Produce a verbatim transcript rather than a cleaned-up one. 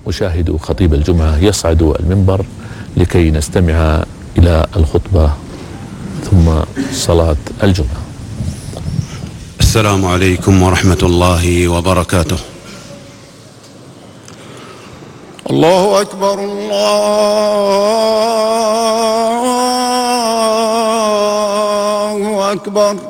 مشاهدو خطيب الجمعة يصعد المنبر لكي نستمع إلى الخطبة ثم صلاة الجمعة. السلام عليكم ورحمة الله وبركاته. الله أكبر الله أكبر.